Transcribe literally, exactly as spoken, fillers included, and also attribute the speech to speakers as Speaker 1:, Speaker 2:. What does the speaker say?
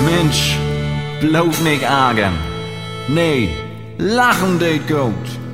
Speaker 1: Mensch, bloß nicht argen. Nee, lachen deed gut.